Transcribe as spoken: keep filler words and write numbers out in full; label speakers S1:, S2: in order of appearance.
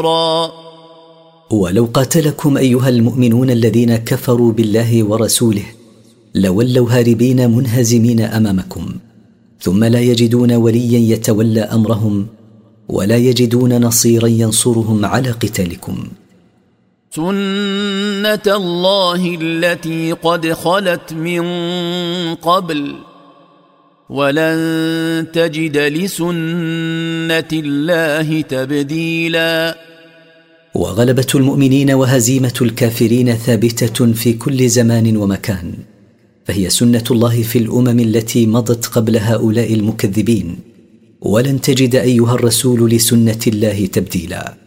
S1: ولو قاتلكم أيها المؤمنون الذين كفروا بالله ورسوله لولوا هاربين منهزمين أمامكم، ثم لا يجدون وليا يتولى أمرهم ولا يجدون نصيرا ينصرهم على قتالكم.
S2: سنة الله التي قد خلت من قبل ولن تجد لسنة الله تبديلا.
S1: وغلبة المؤمنين وهزيمة الكافرين ثابتة في كل زمان ومكان، فهي سنة الله في الأمم التي مضت قبل هؤلاء المكذبين، ولن تجد أيها الرسول لسنة الله تبديلا.